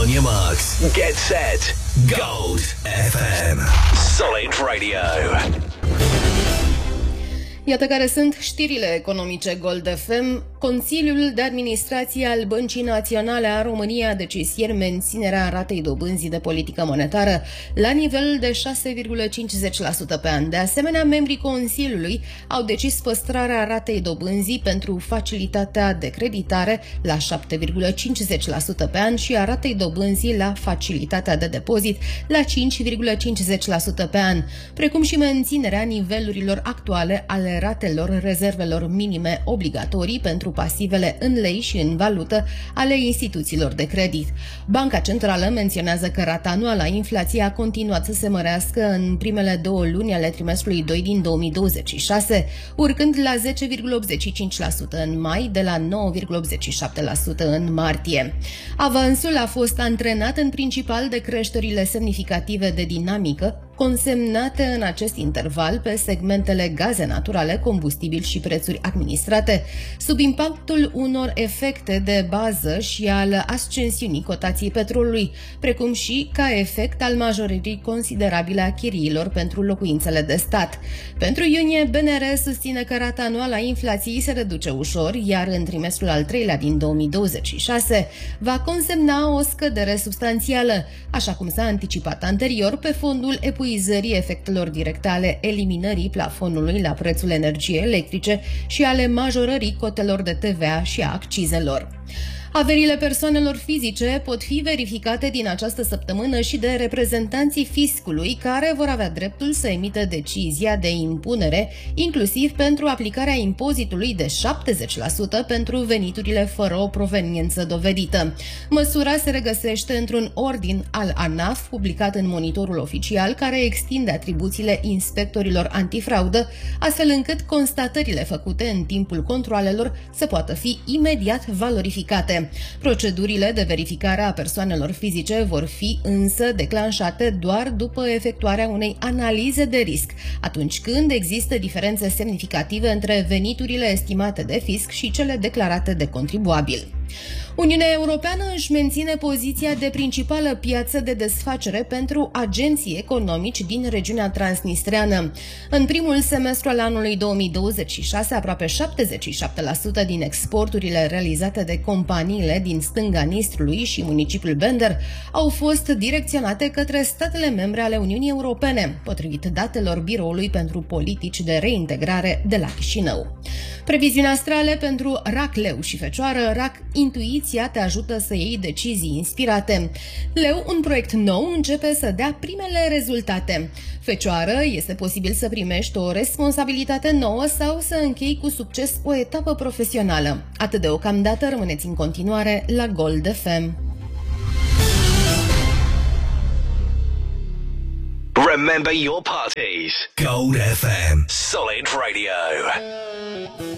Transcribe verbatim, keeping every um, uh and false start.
On your marks, get set, Gold F M. Solid Radio. Iată care sunt știrile economice Gold F M. Consiliul de Administrație al Băncii Naționale a României a decis ieri menținerea ratei dobânzii de politică monetară la nivel de șase virgulă cincizeci la sută pe an. De asemenea, membrii Consiliului au decis păstrarea ratei dobânzii pentru facilitatea de creditare la șapte virgulă cincizeci la sută pe an și a ratei dobânzii la facilitatea de depozit la cinci virgulă cincizeci la sută pe an, precum și menținerea nivelurilor actuale ale ratelor rezervelor minime obligatorii pentru pasivele în lei și în valută ale instituțiilor de credit. Banca Centrală menționează că rata anuală a inflației a continuat să se mărească în primele două luni ale trimestrului doi din două mii douăzeci și șase, urcând la zece virgulă optzeci și cinci la sută în mai, de la nouă virgulă optzeci și șapte la sută în martie. Avansul a fost antrenat în principal de creșterile semnificative de dinamică consemnate în acest interval pe segmentele gaze naturale, combustibil și prețuri administrate, sub impactul unor efecte de bază și al ascensiunii cotației petrolului, precum și ca efect al majorării considerabile a chiriilor pentru locuințele de stat. Pentru iunie, B N R susține că rata anuală a inflației se reduce ușor, iar în trimestrul al treilea din două mii douăzeci și șase va consemna o scădere substanțială, așa cum s-a anticipat anterior pe fondul epuizării efectelor directe ale eliminării plafonului la prețul energiei electrice și ale majorării cotelor de T V A și a accizelor. Averile persoanelor fizice pot fi verificate din această săptămână și de reprezentanții fiscului, care vor avea dreptul să emită decizia de impunere, inclusiv pentru aplicarea impozitului de șaptezeci la sută pentru veniturile fără o proveniență dovedită. Măsura se regăsește într-un ordin al ANAF publicat în Monitorul Oficial, care extinde atribuțiile inspectorilor antifraudă, astfel încât constatările făcute în timpul controalelor să poată fi imediat valorificate. Procedurile de verificare a persoanelor fizice vor fi însă declanșate doar după efectuarea unei analize de risc, atunci când există diferențe semnificative între veniturile estimate de fisc și cele declarate de contribuabil. Uniunea Europeană își menține poziția de principală piață de desfacere pentru agenții economici din regiunea transnistreană. În primul semestru al anului două mii douăzeci și șase, aproape șaptezeci și șapte la sută din exporturile realizate de companiile din stânga Nistrului și municipiul Bender au fost direcționate către statele membre ale Uniunii Europene, potrivit datelor Biroului pentru Politici de Reintegrare de la Chișinău. Previziunea astrale pentru Rac, Leu și Fecioară. Rac, intuiția te ajută să iei decizii inspirate. Leu, un proiect nou începe să dea primele rezultate. Fecioară, este posibil să primești o responsabilitate nouă sau să închei cu succes o etapă profesională. Atât deocamdată, rămâneți în continuare la Gold F M. Remember your parties. Gold F M. Solid Radio.